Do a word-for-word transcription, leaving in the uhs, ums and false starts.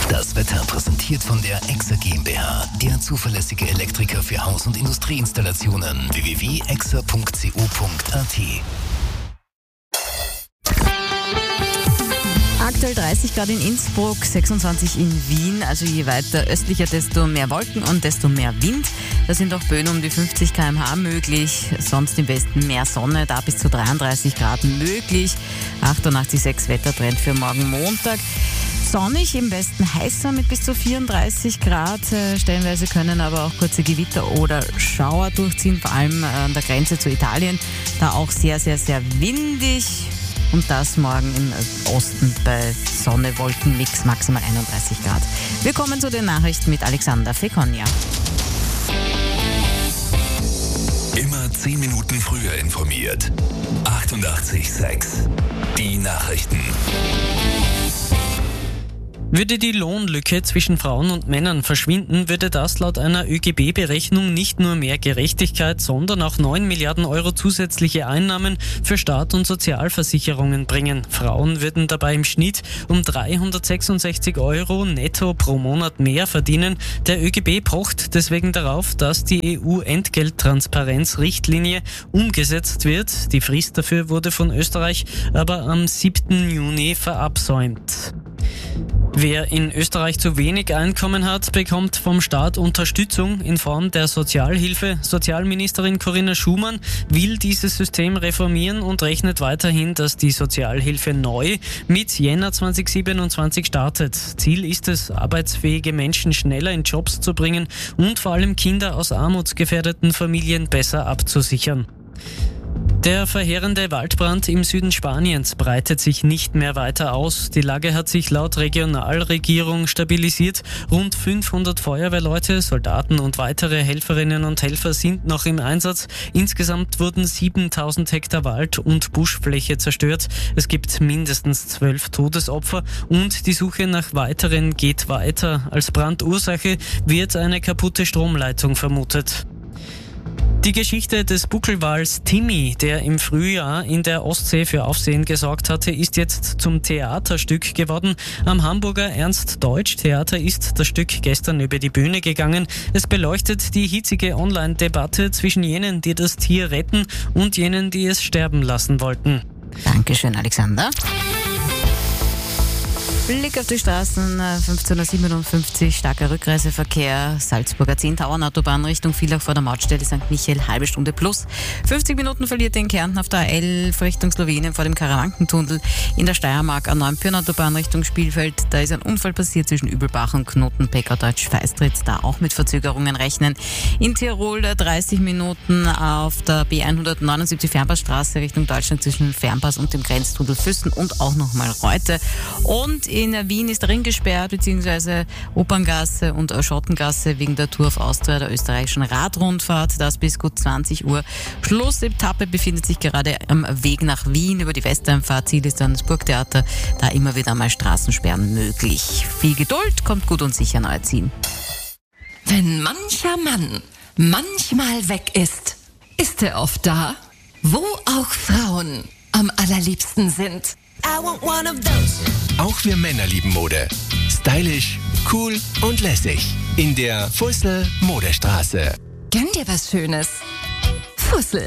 Das Wetter präsentiert von der Exa GmbH, der zuverlässige Elektriker für Haus- und Industrieinstallationen. w w w punkt exa punkt co punkt a t. Aktuell dreißig Grad in Innsbruck, sechsundzwanzig in Wien. Also je weiter östlicher, desto mehr Wolken und desto mehr Wind. Da sind auch Böen um die fünfzig Kilometer pro Stunde möglich. Sonst im Westen mehr Sonne, da bis zu dreiunddreißig Grad möglich. achtundachtzig Komma sechs Wettertrend für morgen Montag. Sonnig, im Westen heißer mit bis zu vierunddreißig Grad. Stellenweise können aber auch kurze Gewitter oder Schauer durchziehen, vor allem an der Grenze zu Italien. Da auch sehr, sehr, sehr windig. Und das morgen im Osten bei Sonne, Wolken, Mix, maximal einunddreißig Grad. Wir kommen zu den Nachrichten mit Alexander Fekonia. Immer zehn Minuten früher informiert. achtundachtzig Komma sechs. Die Nachrichten. Würde die Lohnlücke zwischen Frauen und Männern verschwinden, würde das laut einer Ö G B-Berechnung nicht nur mehr Gerechtigkeit, sondern auch neun Milliarden Euro zusätzliche Einnahmen für Staat und Sozialversicherungen bringen. Frauen würden dabei im Schnitt um dreihundertsechsundsechzig Euro netto pro Monat mehr verdienen. Der Ö G B pocht deswegen darauf, dass die E U-Entgelttransparenz-Richtlinie umgesetzt wird. Die Frist dafür wurde von Österreich aber am siebten Juni verabsäumt. Wer in Österreich zu wenig Einkommen hat, bekommt vom Staat Unterstützung in Form der Sozialhilfe. Sozialministerin Corinna Schumann will dieses System reformieren und rechnet weiterhin, dass die Sozialhilfe neu mit Jänner zweitausendsiebenundzwanzig startet. Ziel ist es, arbeitsfähige Menschen schneller in Jobs zu bringen und vor allem Kinder aus armutsgefährdeten Familien besser abzusichern. Der verheerende Waldbrand im Süden Spaniens breitet sich nicht mehr weiter aus. Die Lage hat sich laut Regionalregierung stabilisiert. Rund fünfhundert Feuerwehrleute, Soldaten und weitere Helferinnen und Helfer sind noch im Einsatz. Insgesamt wurden siebentausend Hektar Wald und Buschfläche zerstört. Es gibt mindestens zwölf Todesopfer und die Suche nach weiteren geht weiter. Als Brandursache wird eine kaputte Stromleitung vermutet. Die Geschichte des Buckelwals Timmy, der im Frühjahr in der Ostsee für Aufsehen gesorgt hatte, ist jetzt zum Theaterstück geworden. Am Hamburger Ernst-Deutsch-Theater ist das Stück gestern über die Bühne gegangen. Es beleuchtet die hitzige Online-Debatte zwischen jenen, die das Tier retten und jenen, die es sterben lassen wollten. Dankeschön, Alexander. Blick auf die Straßen, fünfzehn Uhr siebenundfünfzig, starker Rückreiseverkehr, Salzburger zehn-Tauern-Autobahn Richtung Villach vor der Mautstelle Sankt Michael, halbe Stunde plus. fünfzig Minuten verliert in Kärnten auf der A elf Richtung Slowenien vor dem Karawankentunnel. In der Steiermark A neun Pirnautobahn Richtung Spielfeld, da ist ein Unfall passiert zwischen Übelbach und Knoten-Peckerdeutsch-Feistritt, da auch mit Verzögerungen rechnen. In Tirol dreißig Minuten auf der B hundertneunundsiebzig Fernpassstraße Richtung Deutschland zwischen Fernpass und dem Grenztunnel Füssen und auch nochmal Reute. Und in Wien ist der Ring gesperrt, beziehungsweise Operngasse und Schottengasse wegen der Tour of Austria, der österreichischen Radrundfahrt. Das bis gut zwanzig Uhr. Schlussetappe befindet sich gerade am Weg nach Wien über die Westernfahrt. Ziel ist dann das Burgtheater, da immer wieder mal Straßensperren möglich. Viel Geduld, kommt gut und sicher neu ziehen. Wenn mancher Mann manchmal weg ist, ist er oft da, wo auch Frauen am allerliebsten sind. I want one of those. Auch wir Männer lieben Mode. Stylisch, cool und lässig. In der Fussel Modestraße. Gönn dir was Schönes. Fussel.